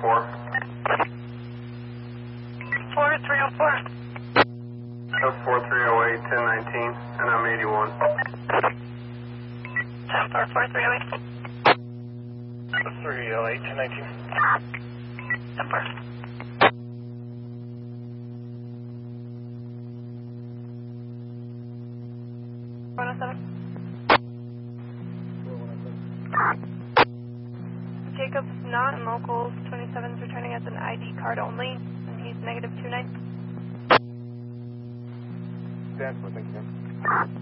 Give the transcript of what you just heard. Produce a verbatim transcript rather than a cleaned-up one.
four. four three oh four. That's four three oh eight, ten nineteen, and I'm eighty-one. four four three oh eight. three oh eight, ten nineteen. Number. one oh seven. Jacob's not in locals. twenty-seven's returning as an I D card only, and he's negative two nine. Stand for, thank you.